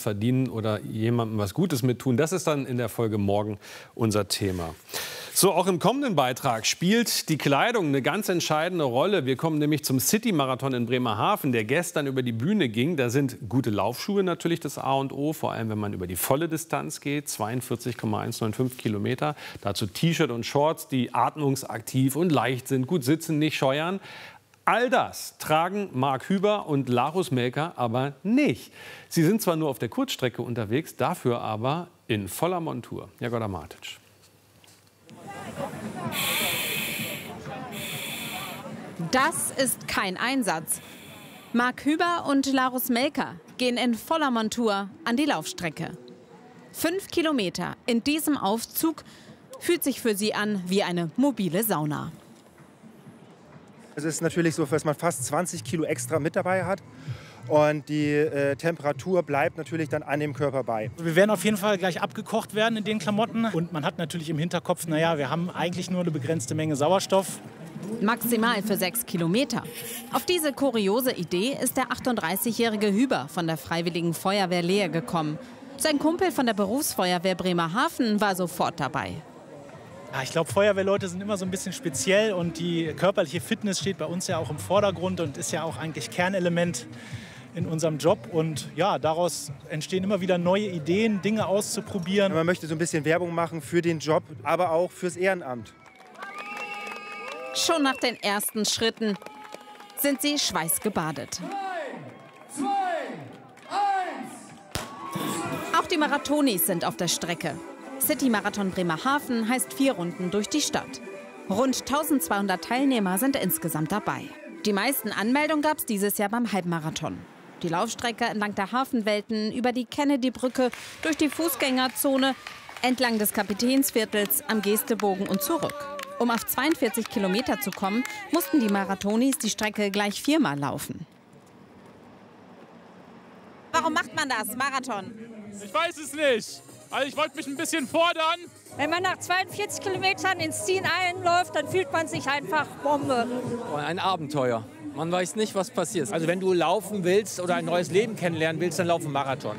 verdienen oder jemandem was Gutes mittun. Das ist dann in der Folge morgen unser Thema. So, auch im kommenden Beitrag spielt die Kleidung eine ganz entscheidende Rolle. Wir kommen nämlich zum City-Marathon in Bremerhaven, der gestern über die Bühne ging. Da sind gute Laufschuhe natürlich das A und O, vor allem wenn man über die volle Distanz geht, 42,195 Kilometer. Dazu T-Shirt und Shorts, die atmungsaktiv und leicht sind, gut sitzen, nicht scheuern. All das tragen Mark Hüber und Larus Melker aber nicht. Sie sind zwar nur auf der Kurzstrecke unterwegs, dafür aber in voller Montur. Jagoda Matic. Das ist kein Einsatz. Mark Hüber und Larus Melker gehen in voller Montur an die Laufstrecke. 5 Kilometer in diesem Aufzug fühlt sich für sie an wie eine mobile Sauna. Es ist natürlich so, dass man fast 20 Kilo extra mit dabei hat. Und die Temperatur bleibt natürlich dann an dem Körper bei. Wir werden auf jeden Fall gleich abgekocht werden in den Klamotten. Und man hat natürlich im Hinterkopf, naja, wir haben eigentlich nur eine begrenzte Menge Sauerstoff. Maximal für 6 Kilometer. Auf diese kuriose Idee ist der 38-jährige Hüber von der Freiwilligen Feuerwehr Lehe gekommen. Sein Kumpel von der Berufsfeuerwehr Bremerhaven war sofort dabei. Ja, ich glaube, Feuerwehrleute sind immer so ein bisschen speziell. Und die körperliche Fitness steht bei uns ja auch im Vordergrund und ist ja auch eigentlich Kernelement in unserem Job. Und ja, daraus entstehen immer wieder neue Ideen, Dinge auszuprobieren. Man möchte so ein bisschen Werbung machen für den Job, aber auch fürs Ehrenamt. Schon nach den ersten Schritten sind sie schweißgebadet. 3, 2, 1. Auch die Marathonis sind auf der Strecke. City-Marathon Bremerhaven heißt 4 Runden durch die Stadt. Rund 1200 Teilnehmer sind insgesamt dabei. Die meisten Anmeldungen gab es dieses Jahr beim Halbmarathon. Die Laufstrecke entlang der Hafenwelten, über die Kennedy-Brücke, durch die Fußgängerzone, entlang des Kapitänsviertels, am Gestebogen und zurück. Um auf 42 Kilometer zu kommen, mussten die Marathonis die Strecke gleich 4-mal laufen. Warum macht man das, Marathon? Ich weiß es nicht. Also ich wollte mich ein bisschen fordern. Wenn man nach 42 Kilometern ins Ziel einläuft, dann fühlt man sich einfach Bombe. Ein Abenteuer. Man weiß nicht, was passiert. Also wenn du laufen willst oder ein neues Leben kennenlernen willst, dann lauf einen Marathon.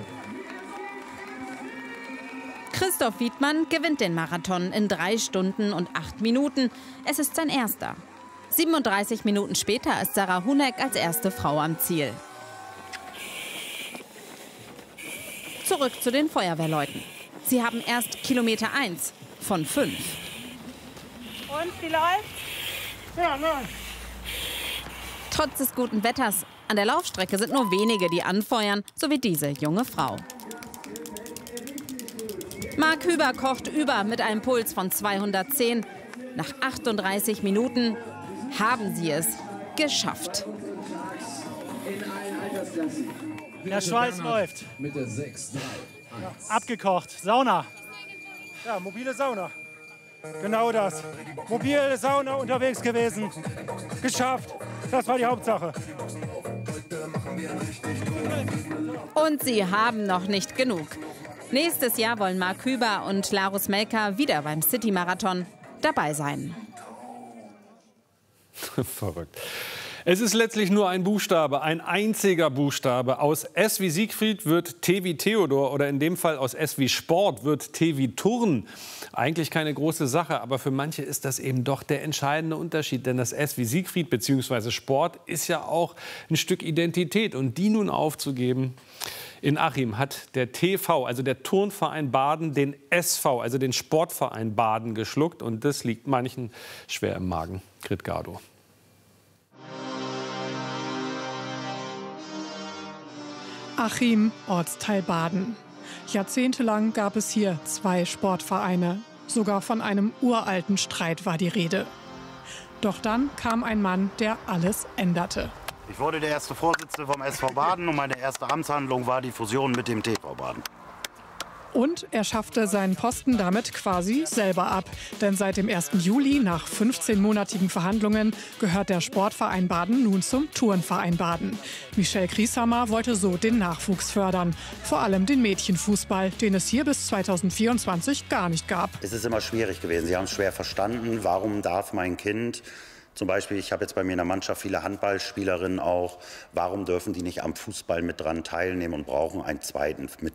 Christoph Wiedmann gewinnt den Marathon in 3 Stunden und 8 Minuten. Es ist sein erster. 37 Minuten später ist Sarah Huneck als erste Frau am Ziel. Zurück zu den Feuerwehrleuten. Sie haben erst Kilometer 1 von 5. Und wie läuft's? Ja, nein. Trotz des guten Wetters an der Laufstrecke sind nur wenige, die anfeuern, so wie diese junge Frau. Mark Hüber kocht über mit einem Puls von 210. Nach 38 Minuten haben sie es geschafft. Der Schweiß läuft. Abgekocht. Sauna. Ja, mobile Sauna. Genau das. Mobile Sauna unterwegs gewesen. Geschafft. Das war die Hauptsache. Und sie haben noch nicht genug. Nächstes Jahr wollen Mark Hüber und Larus Melker wieder beim City-Marathon dabei sein. Verrückt. Es ist letztlich nur ein Buchstabe, ein einziger Buchstabe. Aus S wie Siegfried wird T wie Theodor oder in dem Fall aus S wie Sport wird T wie Turn. Eigentlich keine große Sache, aber für manche ist das eben doch der entscheidende Unterschied. Denn das S wie Siegfried bzw. Sport ist ja auch ein Stück Identität. Und die nun aufzugeben, in Achim hat der TV, also der Turnverein Baden, den SV, also den Sportverein Baden, geschluckt. Und das liegt manchen schwer im Magen. Grit Gado. Achim, Ortsteil Baden. Jahrzehntelang gab es hier 2 Sportvereine. Sogar von einem uralten Streit war die Rede. Doch dann kam ein Mann, der alles änderte. Ich wurde der erste Vorsitzende vom SV Baden und meine erste Amtshandlung war die Fusion mit dem TV Baden. Und er schaffte seinen Posten damit quasi selber ab. Denn seit dem 1. Juli, nach 15-monatigen Verhandlungen, gehört der Sportverein Baden nun zum Turnverein Baden. Michel Grieshammer wollte so den Nachwuchs fördern. Vor allem den Mädchenfußball, den es hier bis 2024 gar nicht gab. Es ist immer schwierig gewesen. Sie haben es schwer verstanden. Warum darf mein Kind... Zum Beispiel, ich habe jetzt bei mir in der Mannschaft viele Handballspielerinnen auch. Warum dürfen die nicht am Fußball mit dran teilnehmen und brauchen einen zweiten mit